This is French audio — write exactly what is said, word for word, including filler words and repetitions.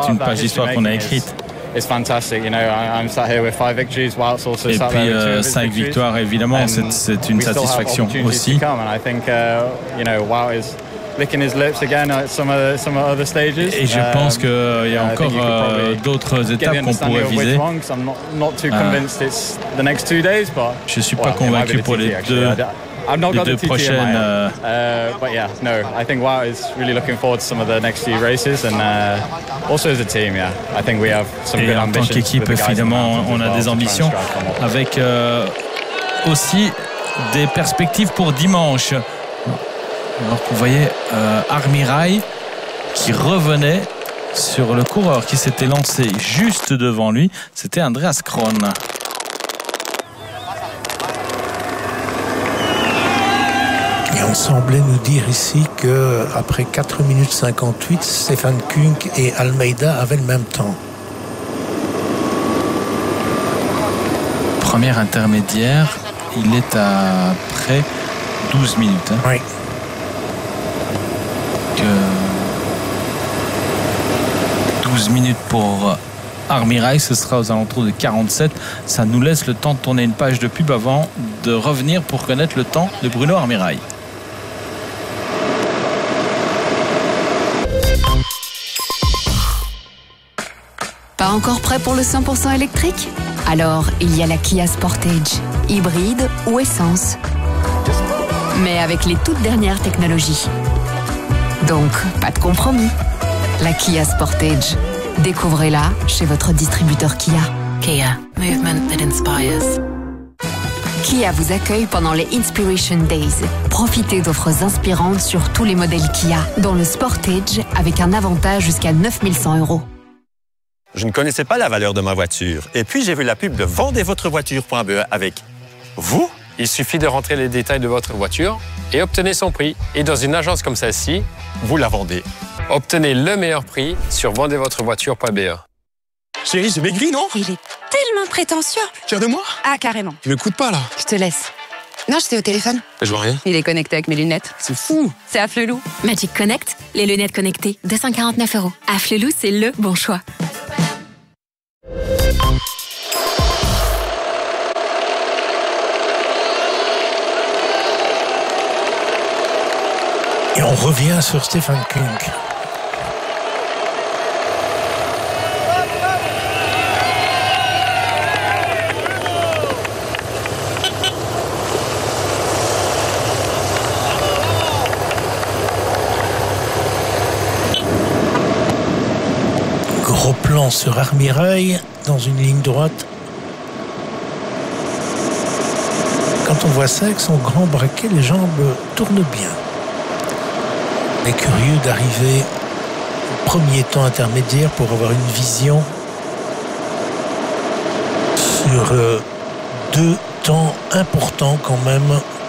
c'est une page d'histoire qu'on a écrite. It's fantastic, you know. I'm sat here with five victories, whilst also Et sat puis there with two euh, of his cinq victories. victoires, évidemment, c'est, c'est une We still have satisfaction opportunities aussi. to come, and I think, uh, you know, Wout is licking his lips again at some of the, some of other stages. Et je Um, pense qu'il y a I encore think you could euh, probably d'autres get the étapes qu'on understanding pourrait of which viser. one, 'cause I'm not, not too Ah. convinced it's the next two days, but Je suis pas well, it might be convaincu the pour T T les actually. deux, I don't- I've not les got deux the T T in my prochaines. head. euh, Uh, but yeah, no, I think Wout is really looking forward to some of the next few races, and uh, also as a team, yeah, I think we have some Et good en tant ambitions. qu'équipe, with the guys in the finalement, mountains on as a well des to try and ambitions strive for more. avec euh, aussi des perspectives pour dimanche. Alors que vous voyez euh, Armirail qui revenait sur le coureur qui s'était lancé juste devant lui, c'était Andreas Kron. Et on semblait nous dire ici qu'après quatre minutes cinquante-huit, Stefan Kung et Almeida avaient le même temps. Première intermédiaire, il est à près douze minutes. Hein. Oui. Que douze minutes pour Armirail, ce sera aux alentours de quarante-sept. Ça nous laisse le temps de tourner une page de pub avant de revenir pour connaître le temps de Bruno Armirail. Pas encore prêt pour le cent pour cent électrique? Alors, il y a la Kia Sportage, hybride ou essence. Mais avec les toutes dernières technologies. Donc, pas de compromis. La Kia Sportage. Découvrez-la chez votre distributeur Kia. Kia, movement that inspires. Kia vous accueille pendant les Inspiration Days. Profitez d'offres inspirantes sur tous les modèles Kia, dont le Sportage avec un avantage jusqu'à neuf mille cent euros. Je ne connaissais pas la valeur de ma voiture. Et puis, j'ai vu la pub de vendez votre voiture point b e avec vous. Il suffit de rentrer les détails de votre voiture et obtenez son prix. Et dans une agence comme celle-ci, Vous la vendez. obtenez le meilleur prix sur vendez votre voiture point b e. Chérie, j'ai maigri, non? Il est tellement prétentieux. Fier de moi? Ah, carrément. Tu m'écoutes pas, là? Je te laisse. Non, j'étais au téléphone. Je vois rien. Il est connecté avec mes lunettes. C'est fou. C'est Afflelou. Magic Connect, les lunettes connectées, deux cent quarante-neuf euros. Afflelou, c'est le bon choix. Et on revient sur Stefan Kung. Gros plan sur Armirail dans une ligne droite. Quand on voit ça avec son grand braquet, les jambes tournent bien. On est curieux d'arriver au premier temps intermédiaire pour avoir une vision sur euh, deux temps importants quand même